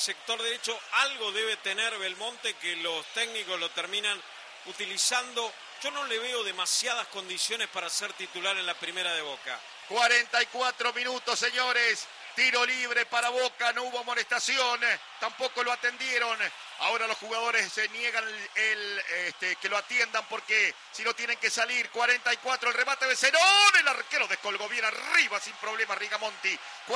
sector derecho algo debe tener Belmonte que los técnicos lo terminan utilizando. Yo no le veo demasiadas condiciones para ser titular en la primera de Boca. 44 minutos, señores. Tiro libre para Boca, no hubo amonestación, tampoco lo atendieron. Ahora los jugadores se niegan que lo atiendan porque si no tienen que salir. 44, el remate de Zenón, el arquero descolgó bien arriba sin problema Rigamonti.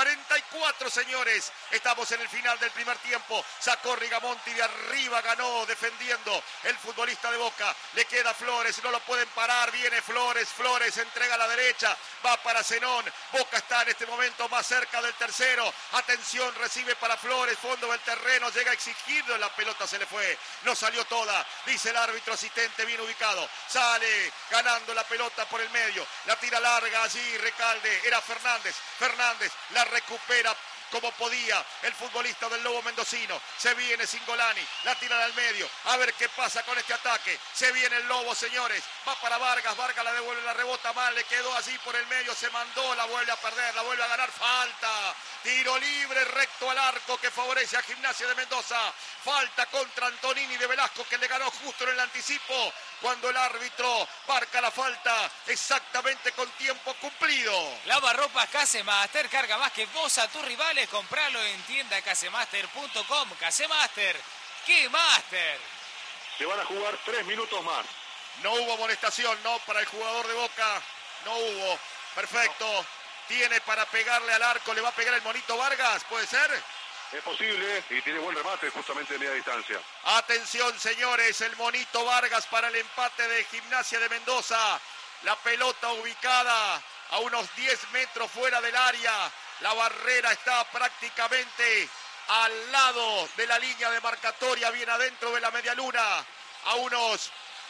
44, señores, estamos en el final del primer tiempo. Sacó Rigamonti de arriba, ganó defendiendo el futbolista de Boca. Le queda Flores, no lo pueden parar, viene Flores, entrega a la derecha, va para Zenón. Boca está en este momento más cerca del tercero. Atención, recibe para Flores, fondo del terreno, llega a exigirlo, la pelota se le fue, no salió toda, dice el árbitro asistente, bien ubicado, sale ganando la pelota por el medio, la tira larga allí, Recalde, era Fernández, la recupera como podía el futbolista del Lobo Mendocino. Se viene Cingolani, la tira al medio, a ver qué pasa con este ataque. Se viene el Lobo, señores, va para Vargas, la devuelve, la rebota mal, le quedó así por el medio, se mandó, la vuelve a perder, la vuelve a ganar, falta, tiro libre recto al arco que favorece a Gimnasia de Mendoza. Falta contra Antonini de Velasco, que le ganó justo en el anticipo cuando el árbitro marca la falta exactamente con tiempo cumplido. Lavarropas Casemaster, carga más que vos a tus rivales, compralo en tienda casemaster.com. Casemaster, ¡qué máster! Se van a jugar 3 minutos más. No hubo amonestación, no, para el jugador de Boca, no hubo. Perfecto, no. Tiene para pegarle al arco, le va a pegar el Monito Vargas, ¿puede ser? Es posible y tiene buen remate justamente de media distancia. Atención, señores, el Monito Vargas para el empate de Gimnasia de Mendoza. La pelota ubicada a unos 10 metros fuera del área. La barrera está prácticamente al lado de la línea demarcatoria, bien adentro de la medialuna, a unos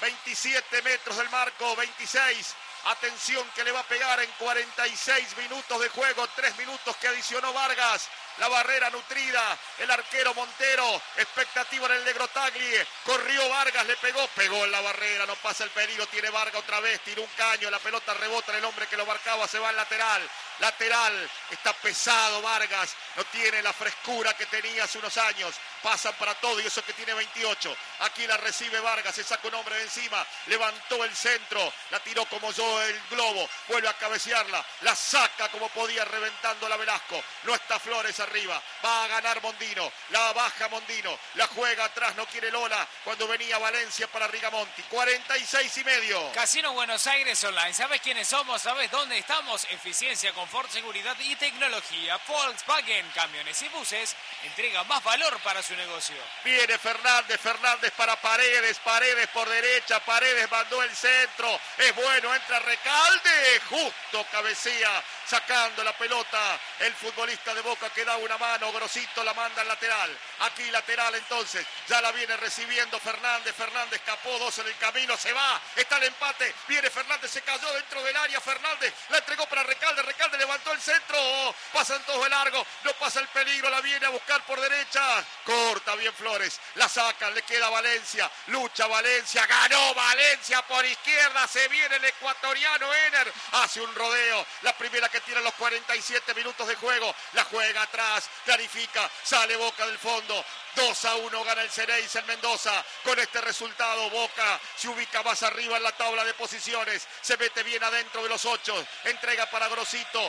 27 metros del marco, 26. Atención que le va a pegar en 46 minutos de juego, 3 minutos que adicionó Vargas. La barrera nutrida, el arquero Montero, expectativa en el negro Tagli, corrió Vargas, le pegó en la barrera, no pasa el peligro, tiene Vargas otra vez, tiró un caño, la pelota rebota en el hombre que lo marcaba, se va al lateral, está pesado Vargas, no tiene la frescura que tenía hace unos años, pasan para todo y eso que tiene 28, aquí la recibe Vargas, se saca un hombre de encima, levantó el centro, la tiró como yo el globo, vuelve a cabecearla, la saca como podía reventando la Velasco, no está Flores arriba, va a ganar Mondino, la baja Mondino, la juega atrás, no quiere Lola, cuando venía Valencia para Rigamonti, 46,5. Casino Buenos Aires Online, ¿sabes quiénes somos? ¿Sabes dónde estamos? Eficiencia, confort, seguridad y tecnología. Volkswagen, camiones y buses, entrega más valor para su negocio. Viene Fernández para Paredes por derecha, Paredes mandó el centro, es bueno, entra Recalde, justo cabecea, sacando la pelota, el futbolista de Boca que da una mano, Grosito la manda al lateral, aquí lateral entonces, ya la viene recibiendo Fernández escapó, 2 en el camino, se va, está el empate, viene Fernández, se cayó dentro del área, Fernández la entregó para Recalde levantó el centro, pasan todos de largo, no pasa el peligro, la viene a buscar por derecha, corta bien Flores, la sacan, le queda Valencia, lucha Valencia, ganó Valencia por izquierda, se viene el ecuatoriano Ener, hace un rodeo, la primera que tiene los 47 minutos de juego, la juega atrás, clarifica, sale Boca del fondo, 2-1 gana el Xerez en Mendoza. Con este resultado Boca se ubica más arriba en la tabla de posiciones, se mete bien adentro de los 8, entrega para Grosito,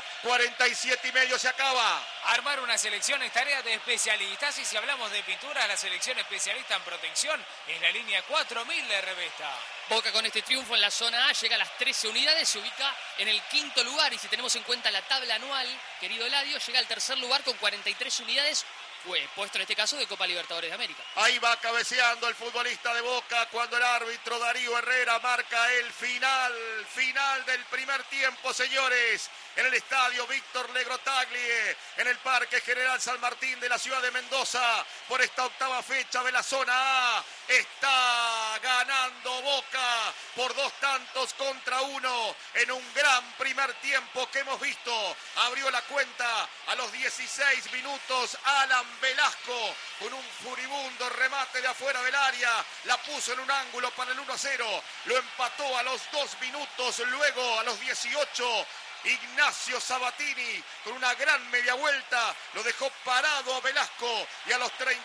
47,5 se acaba. Armar una selección es tarea de especialistas y si hablamos de pinturas, la selección especialista en protección es la línea 4000 de Revesta. Boca con este triunfo en la zona A llega a las 13 unidades, se ubica en el 5º lugar y si tenemos en cuenta la tabla anual, querido Eladio, llega al 3er lugar con 43 unidades, puesto en este caso de Copa Libertadores de América. Ahí va cabeceando el futbolista de Boca cuando el árbitro Darío Herrera marca el final del primer tiempo, señores, en el estadio Víctor Legrotaglie, en el Parque General San Martín de la ciudad de Mendoza, por esta 8ª fecha de la zona A. Está ganando Boca por 2-1 en un gran primer tiempo que hemos visto. Abrió la cuenta a los 16 minutos Alan Velasco con un furibundo remate de afuera del área. La puso en un ángulo para el 1-0. Lo empató a los 2 minutos, luego a los 18. Ignacio Sabatini con una gran media vuelta. Lo dejó parado a Velasco y a los